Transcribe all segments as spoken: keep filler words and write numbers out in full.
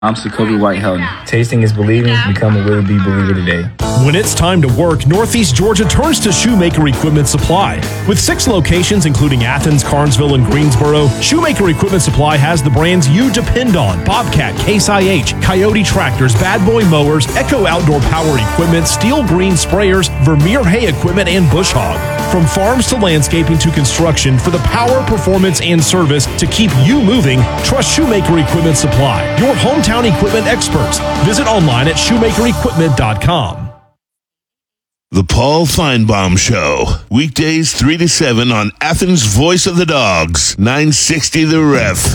I'm Jacoby White-Helton. Tasting is believing. Become a Willie B believer today. When it's time to work, Northeast Georgia turns to Shoemaker Equipment Supply. With six locations, including Athens, Carnesville, and Greensboro, Shoemaker Equipment Supply has the brands you depend on: Bobcat, Case I H, Coyote Tractors, Bad Boy Mowers, Echo Outdoor Power Equipment, Steel Green Sprayers, Vermeer Hay Equipment, and Bush Hog. From farms to landscaping to construction, for the power, performance, and service to keep you moving, trust Shoemaker Equipment Supply, your hometown equipment experts. Visit online at shoemaker equipment dot com. The Paul Feinbaum Show, weekdays three to seven on Athens' Voice of the Dogs, nine sixty The Ref.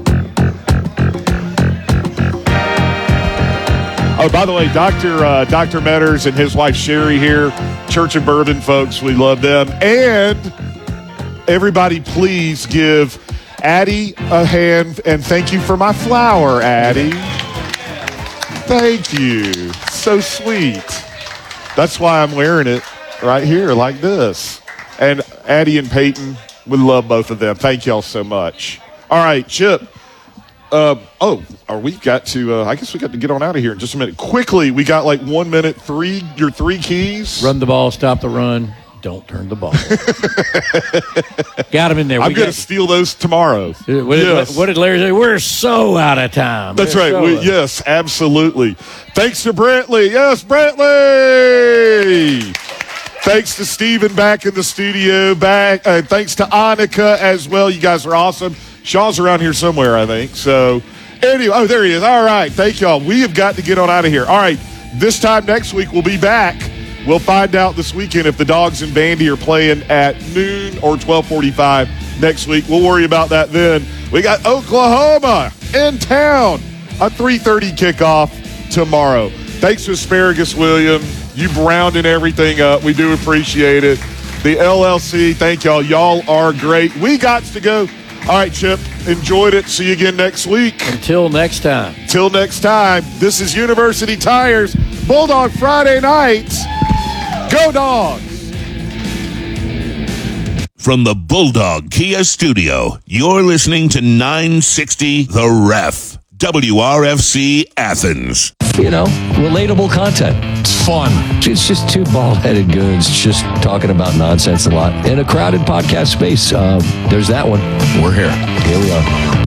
Oh, by the way, Doctor Uh, Doctor Metters and his wife Sherry here, Church of Bourbon folks, we love them. And everybody, please give Addie a hand, and thank you for my flower, Addie. Thank you. So sweet. That's why I'm wearing it right here like this. And Addie and Peyton, we love both of them. Thank y'all so much. All right, Chip. Uh, oh, are we got to, uh, I guess we got to get on out of here in just a minute. Quickly, we got like one minute, three, your three keys. Run the ball, stop the run. Don't turn the ball. Got him in there. I'm going to got... steal those tomorrow. What did, yes. what did Larry say? We're so out of time. That's We're right. So We, yes, absolutely. Thanks to Brantley. Yes, Brantley. Thanks to Steven back in the studio. Back. Uh, thanks to Annika as well. You guys are awesome. Shaw's around here somewhere, I think. So, anyway, oh, there he is. All right. Thank y'all. We have got to get on out of here. All right. This time next week, we'll be back. We'll find out this weekend if the Dogs and Vandy are playing at noon or twelve forty-five next week. We'll worry about that then. We got Oklahoma in town. A three thirty kickoff tomorrow. Thanks to Asparagus William. You rounding everything up. We do appreciate it. The L L C, thank y'all. Y'all are great. We got to go. All right, Chip. Enjoyed it. See you again next week. Until next time. Till next time. This is University Tires Bulldog Friday nights. Go Dogs! From the Bulldog Kia Studio, you're listening to nine sixty The Ref, W R F C Athens. You know, relatable content. It's fun. It's just two bald-headed goons just talking about nonsense a lot. In a crowded podcast space, uh, there's that one. We're here. Here we are.